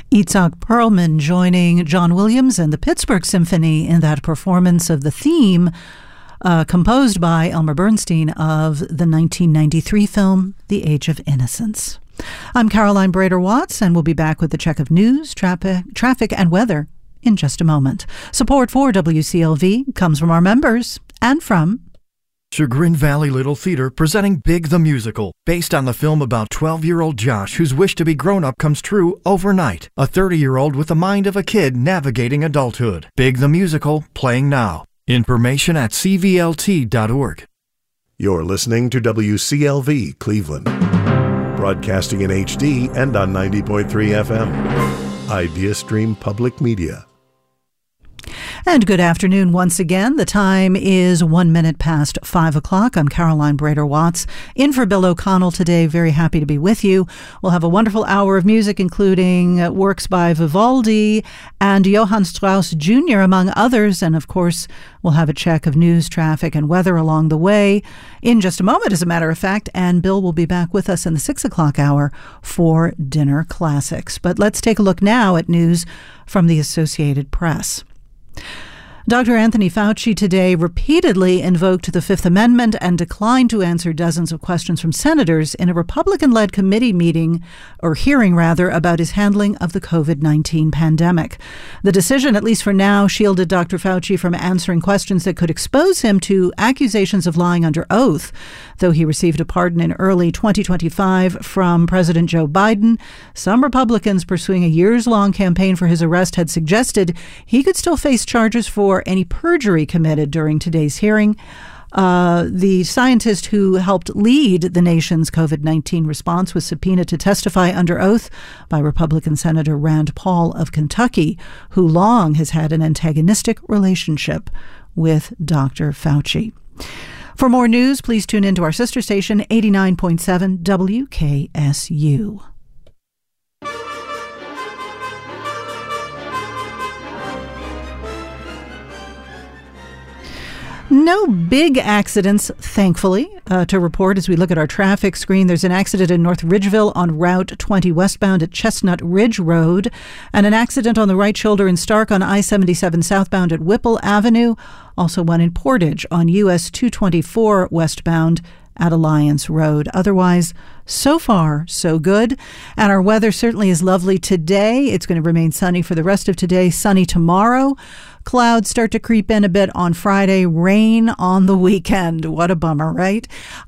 Itzhak Perlman joining John Williams and the Pittsburgh Symphony in that performance of the theme composed by Elmer Bernstein of the 1993 film The Age of Innocence. I'm Caroline Brader-Watts, and we'll be back with the check of news, traffic, and weather in just a moment. Support for WCLV comes from our members and from Chagrin Valley Little Theater presenting Big the Musical, based on the film about 12-year-old Josh whose wish to be grown-up comes true overnight. A 30-year-old with the mind of a kid navigating adulthood. Big the Musical, playing now. Information at cvlt.org. You're listening to WCLV Cleveland, broadcasting in HD and on 90.3 FM. IdeaStream Public Media. And good afternoon once again. The time is 1 minute past 5 o'clock. I'm Caroline Brader-Watts, in for Bill O'Connell today. Very happy to be with you. We'll have a wonderful hour of music, including works by Vivaldi and Johann Strauss Jr., among others. And of course, we'll have a check of news, traffic, and weather along the way in just a moment, as a matter of fact. And Bill will be back with us in the 6 o'clock hour for Dinner Classics. But let's take a look now at news from the Associated Press. Dr. Anthony Fauci today repeatedly invoked the Fifth Amendment and declined to answer dozens of questions from senators in a Republican-led committee hearing about his handling of the COVID-19 pandemic. The decision, at least for now, shielded Dr. Fauci from answering questions that could expose him to accusations of lying under oath. Though he received a pardon in early 2025 from President Joe Biden, some Republicans pursuing a years-long campaign for his arrest had suggested he could still face charges for any perjury committed during today's hearing. The scientist who helped lead the nation's COVID-19 response was subpoenaed to testify under oath by Republican Senator Rand Paul of Kentucky, who long has had an antagonistic relationship with Dr. Fauci. For more news, please tune in to our sister station, 89.7 WKSU. No big accidents, thankfully, to report as we look at our traffic screen. There's an accident in North Ridgeville on Route 20 westbound at Chestnut Ridge Road, and an accident on the right shoulder in Stark on I-77 southbound at Whipple Avenue. Also one in Portage on US 224 westbound at Alliance Road. Otherwise, so far, so good. And our weather certainly is lovely today. It's going to remain sunny for the rest of today, sunny tomorrow. Clouds start to creep in a bit on Friday, rain on the weekend. What a bummer, right?